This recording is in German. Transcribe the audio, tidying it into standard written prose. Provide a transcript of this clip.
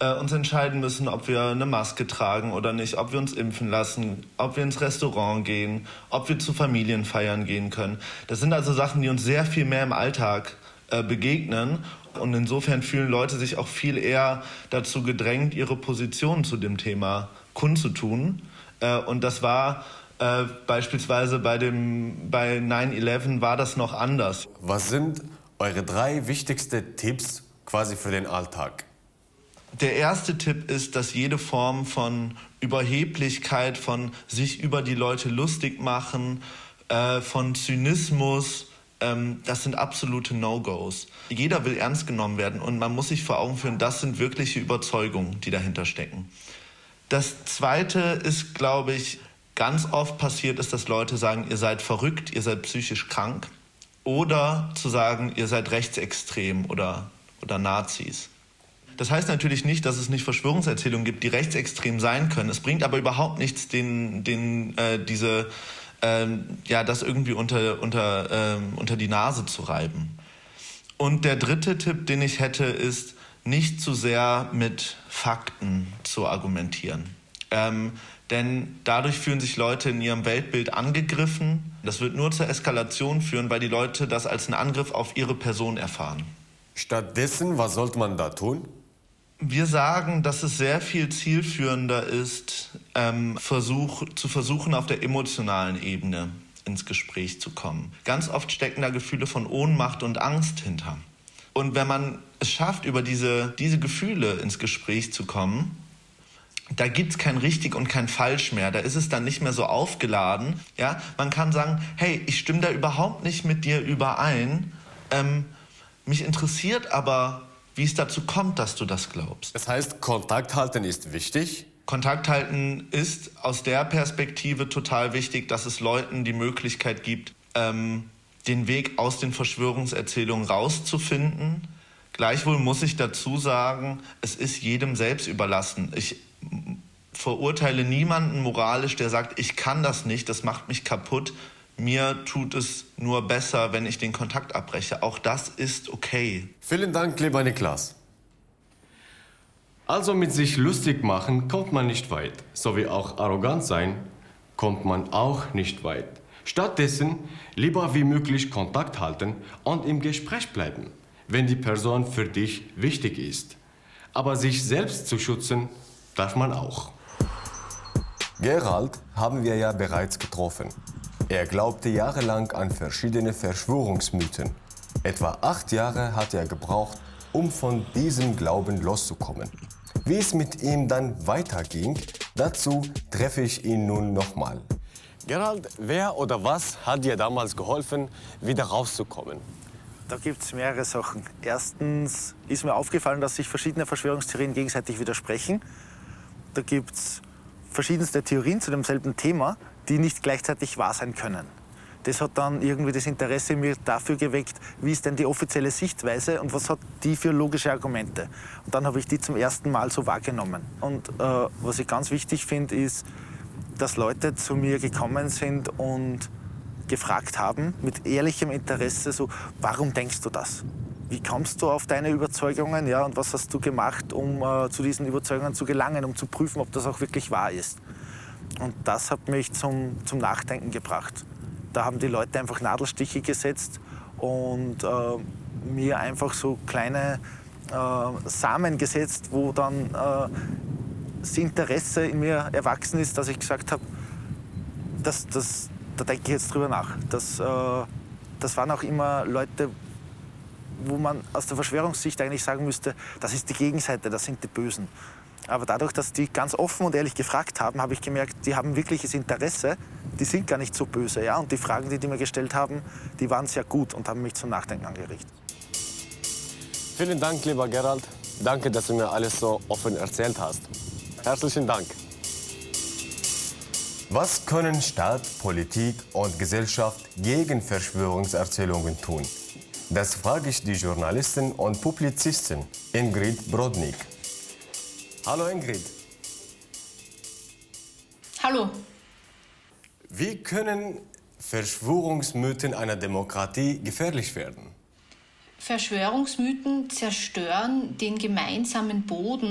uns entscheiden müssen, ob wir eine Maske tragen oder nicht, ob wir uns impfen lassen, ob wir ins Restaurant gehen, ob wir zu Familienfeiern gehen können. Das sind also Sachen, die uns sehr viel mehr im Alltag begegnen. Und insofern fühlen Leute sich auch viel eher dazu gedrängt, ihre Position zu dem Thema kundzutun. Und das war beispielsweise bei 9/11 war das noch anders. Was sind eure 3 wichtigsten Tipps quasi für den Alltag? Der erste Tipp ist, dass jede Form von Überheblichkeit, von sich über die Leute lustig machen, von Zynismus, das sind absolute No-Gos. Jeder will ernst genommen werden und man muss sich vor Augen führen, das sind wirkliche Überzeugungen, die dahinter stecken. Das Zweite ist, glaube ich, ganz oft passiert ist, dass Leute sagen, ihr seid verrückt, ihr seid psychisch krank. Oder zu sagen, ihr seid rechtsextrem oder Nazis. Das heißt natürlich nicht, dass es nicht Verschwörungserzählungen gibt, die rechtsextrem sein können. Es bringt aber überhaupt nichts, das irgendwie unter die Nase zu reiben. Und der dritte Tipp, den ich hätte, ist, nicht zu sehr mit Fakten zu argumentieren. Denn dadurch fühlen sich Leute in ihrem Weltbild angegriffen. Das wird nur zur Eskalation führen, weil die Leute das als einen Angriff auf ihre Person erfahren. Stattdessen, was sollte man da tun? Wir sagen, dass es sehr viel zielführender ist, zu versuchen, auf der emotionalen Ebene ins Gespräch zu kommen. Ganz oft stecken da Gefühle von Ohnmacht und Angst hinter. Und wenn man es schafft, über diese Gefühle ins Gespräch zu kommen, da gibt es kein richtig und kein falsch mehr. Da ist es dann nicht mehr so aufgeladen. Ja? Man kann sagen, hey, ich stimme da überhaupt nicht mit dir überein. Mich interessiert aber, wie es dazu kommt, dass du das glaubst. Das heißt, Kontakt halten ist wichtig? Kontakt halten ist aus der Perspektive total wichtig, dass es Leuten die Möglichkeit gibt, den Weg aus den Verschwörungserzählungen rauszufinden. Gleichwohl muss ich dazu sagen, es ist jedem selbst überlassen. Ich verurteile niemanden moralisch, der sagt, ich kann das nicht, das macht mich kaputt. Mir tut es nur besser, wenn ich den Kontakt abbreche. Auch das ist okay. Vielen Dank, lieber Niklas. Also mit sich lustig machen kommt man nicht weit. So wie auch arrogant sein kommt man auch nicht weit. Stattdessen lieber wie möglich Kontakt halten und im Gespräch bleiben, wenn die Person für dich wichtig ist. Aber sich selbst zu schützen darf man auch. Gerald haben wir ja bereits getroffen. Er glaubte jahrelang an verschiedene Verschwörungsmythen. Etwa 8 Jahre hat er gebraucht, um von diesem Glauben loszukommen. Wie es mit ihm dann weiterging, dazu treffe ich ihn nun nochmal. Gerald, wer oder was hat dir damals geholfen, wieder rauszukommen? Da gibt es mehrere Sachen. Erstens ist mir aufgefallen, dass sich verschiedene Verschwörungstheorien gegenseitig widersprechen. Da gibt es verschiedenste Theorien zu demselben Thema, die nicht gleichzeitig wahr sein können. Das hat dann irgendwie das Interesse in mir dafür geweckt, wie ist denn die offizielle Sichtweise und was hat die für logische Argumente. Und dann habe ich die zum ersten Mal so wahrgenommen. Und was ich ganz wichtig finde, ist, dass Leute zu mir gekommen sind und gefragt haben, mit ehrlichem Interesse, so, warum denkst du das? Wie kommst du auf deine Überzeugungen, ja, und was hast du gemacht, um zu diesen Überzeugungen zu gelangen, um zu prüfen, ob das auch wirklich wahr ist? Und das hat mich zum Nachdenken gebracht. Da haben die Leute einfach Nadelstiche gesetzt und mir einfach so kleine Samen gesetzt, wo dann das Interesse in mir erwachsen ist, dass ich gesagt habe, da denke ich jetzt drüber nach. Das waren auch immer Leute, wo man aus der Verschwörungssicht eigentlich sagen müsste, das ist die Gegenseite, das sind die Bösen. Aber dadurch, dass die ganz offen und ehrlich gefragt haben, habe ich gemerkt, die haben wirkliches Interesse, die sind gar nicht so böse. Ja? Und die Fragen, die mir gestellt haben, die waren sehr gut und haben mich zum Nachdenken angeregt. Vielen Dank, lieber Gerald. Danke, dass du mir alles so offen erzählt hast. Herzlichen Dank. Was können Staat, Politik und Gesellschaft gegen Verschwörungserzählungen tun? Das frage ich die Journalistin und Publizistin Ingrid Brodnik. Hallo Ingrid. Hallo. Wie können Verschwörungsmythen einer Demokratie gefährlich werden? Verschwörungsmythen zerstören den gemeinsamen Boden